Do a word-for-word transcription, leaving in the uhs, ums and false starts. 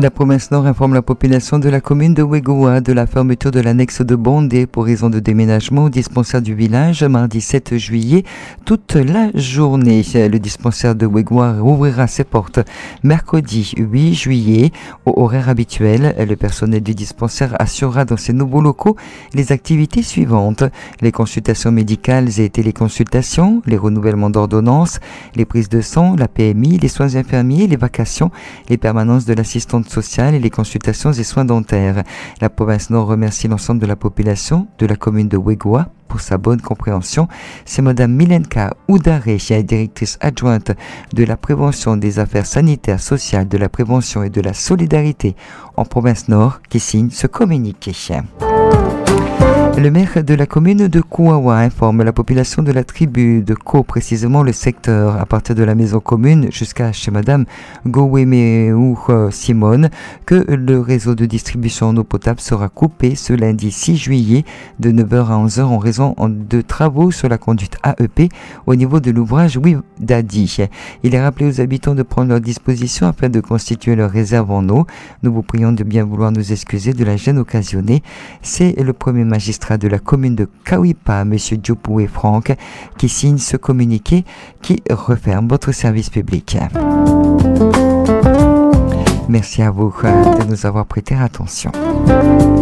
La province Nord informe la population de la commune de Wegoua de la fermeture de l'annexe de Bondé pour raison de déménagement au dispensaire du village mardi sept juillet toute la journée. Le dispensaire de Wegoua rouvrira ses portes mercredi huit juillet au horaire habituel. Le personnel du dispensaire assurera dans ses nouveaux locaux les activités suivantes: les consultations médicales et téléconsultations, les renouvellements d'ordonnances, les prises de sang, la P M I, les soins infirmiers, les vacations, les permanences de l'assistante sociale et les consultations et soins dentaires. La province Nord remercie l'ensemble de la population de la commune de Wegoua pour sa bonne compréhension. C'est Madame Milenka Oudaré, directrice adjointe de la prévention des affaires sanitaires, sociales, de la prévention et de la solidarité en province Nord, qui signe ce communiqué. Le maire de la commune de Kouawa informe la population de la tribu de Ko, précisément le secteur à partir de la maison commune jusqu'à chez Madame Gowemeu Simone, que le réseau de distribution en eau potable sera coupé ce lundi six juillet de neuf heures à onze heures en raison de travaux sur la conduite A E P au niveau de l'ouvrage Ouidadi. Il est rappelé aux habitants de prendre leurs dispositions afin de constituer leur réserve en eau. Nous vous prions de bien vouloir nous excuser de la gêne occasionnée. C'est le premier magistrat de la commune de Kawipa, M. Djopoué Franck, qui signe ce communiqué qui referme votre service public. Merci à vous de nous avoir prêté attention.